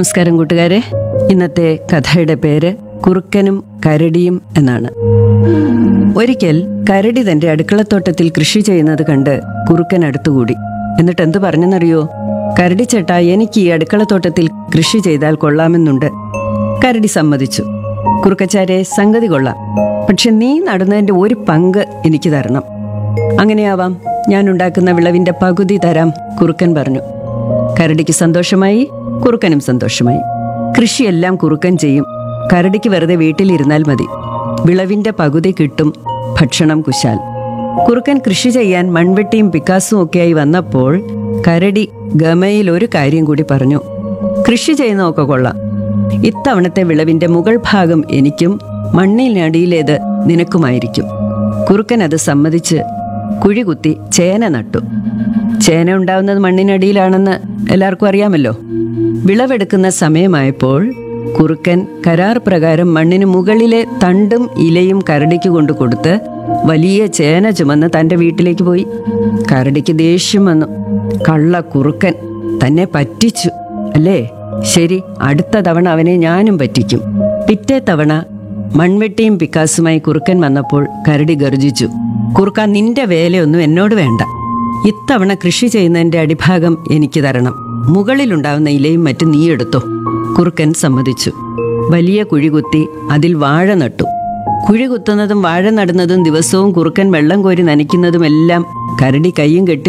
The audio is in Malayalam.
നമസ്കാരം കൂട്ടുകാരെ. ഇന്നത്തെ കഥയുടെ പേര് കുറുക്കനും കരടിയും എന്നാണ്. ഒരിക്കൽ കരടി തന്റെ അടുക്കളത്തോട്ടത്തിൽ കൃഷി ചെയ്യുന്നത് കണ്ട് കുറുക്കൻ അടുത്തുകൂടി. എന്നിട്ട് എന്തു പറഞ്ഞെന്നറിയോ? കരടി ചേട്ടാ, എനിക്ക് ഈ അടുക്കളത്തോട്ടത്തിൽ കൃഷി ചെയ്താൽ കൊള്ളാമെന്നുണ്ട്. കരടി സമ്മതിച്ചു. കുറുക്കച്ചാരെ, സംഗതി കൊള്ളാം, പക്ഷെ നീ നടുന്നതിന്റെ ഒരു പങ്ക് എനിക്ക് തരണം. അങ്ങനെയാവാം, ഞാൻ ഉണ്ടാക്കുന്ന വിളവിന്റെ പകുതി തരാം, കുറുക്കൻ പറഞ്ഞു. കരടിക്ക് സന്തോഷമായി, കുറുക്കനും സന്തോഷമായി. കൃഷിയെല്ലാം കുറുക്കൻ ചെയ്യും, കരടിക്ക് വെറുതെ വീട്ടിലിരുന്നാൽ മതി. വിളവിന്റെ പകുതി കിട്ടും, ഭക്ഷണം കുശാൽ. കുറുക്കൻ കൃഷി ചെയ്യാൻ മൺവെട്ടിയും പിക്കാസും ഒക്കെയായി വന്നപ്പോൾ കരടി ഗമയിൽ ഒരു കാര്യം കൂടി പറഞ്ഞു. കൃഷി ചെയ്യുന്നതൊക്കെ കൊള്ളാം, ഇത്തവണത്തെ വിളവിന്റെ മുകൾ ഭാഗം എനിക്കും മണ്ണിനടിയിലേത് നിനക്കുമായിരിക്കും. കുറുക്കൻ അത് സമ്മതിച്ച് കുഴി കുത്തി ചേന നട്ടു. ചേന ഉണ്ടാവുന്നത് മണ്ണിനടിയിലാണെന്ന് എല്ലാവർക്കും അറിയാമല്ലോ. വിളവെടുക്കുന്ന സമയമായപ്പോൾ കുറുക്കൻ കരാർ പ്രകാരം മണ്ണിന് മുകളിലെ തണ്ടും ഇലയും കരടിക്ക് കൊണ്ടു കൊടുത്ത് വലിയ ചേന ചുമന്ന് തൻ്റെ വീട്ടിലേക്ക് പോയി. കരടിക്ക് ദേഷ്യം വന്നു. കള്ള കുറുക്കൻ തന്നെ പറ്റിച്ചു അല്ലേ? ശരി, അടുത്ത തവണ അവനെ ഞാനും പറ്റിക്കും. പിറ്റേ തവണ മൺവെട്ടിയും പിക്കാസുമായി കുറുക്കൻ വന്നപ്പോൾ കരടി ഗർജിച്ചു. കുറുക്ക, നിന്റെ വേലയൊന്നും എന്നോട് വേണ്ട. ഇത്തവണ കൃഷി ചെയ്യുന്നതിന്റെ അടിഭാഗം എനിക്ക് തരണം. മുകളിലുണ്ടാവുന്ന ഇലയും മറ്റും നീ എടുത്തോ. കുറുക്കൻ സമ്മതിച്ചു. വലിയ കുഴി കുത്തി അതിൽ വാഴ നട്ടു. കുഴി കുത്തുന്നതും വാഴ നടുന്നതും ദിവസവും കുറുക്കൻ വെള്ളം കോരി നനയ്ക്കുന്നതുമെല്ലാം കരടി കയ്യും കെട്ടി